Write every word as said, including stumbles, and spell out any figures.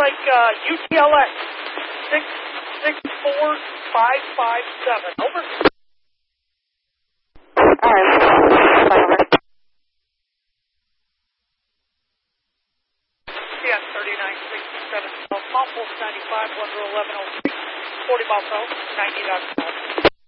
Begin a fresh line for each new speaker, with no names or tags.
like uh, U T L X six six four five five seven. Over.
All right. Over.
C S thirty-nine sixty-seven, South Mount, Pulse ninety-five, one zero eleven oh six, forty mile south, ninety dot five.